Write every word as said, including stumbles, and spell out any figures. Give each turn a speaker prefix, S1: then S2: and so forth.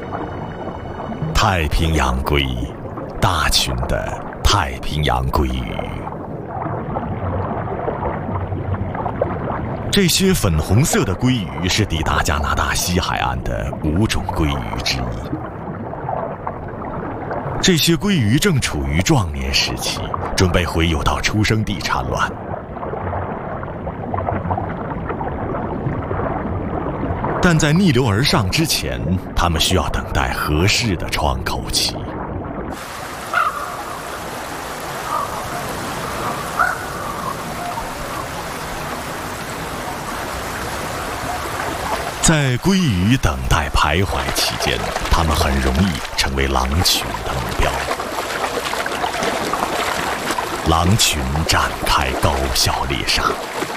S1: 太平洋鲑，大群的太平洋鲑鱼。这些粉红色的鲑鱼是抵达加拿大西海岸的五种鲑鱼之一。这些鲑鱼正处于壮年时期，准备回游到出生地产卵。但在逆流而上之前，它们需要等待合适的窗口期。在鲑鱼等待徘徊期间，它们很容易成为狼群的目标。狼群展开高效猎杀。